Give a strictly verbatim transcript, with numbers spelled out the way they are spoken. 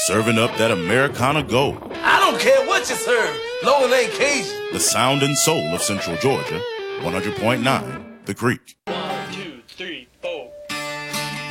serving up that Americana gold. I don't care what you serve, long as it ain't Cajun. The sound and soul of Central Georgia, one hundred point nine The Creek.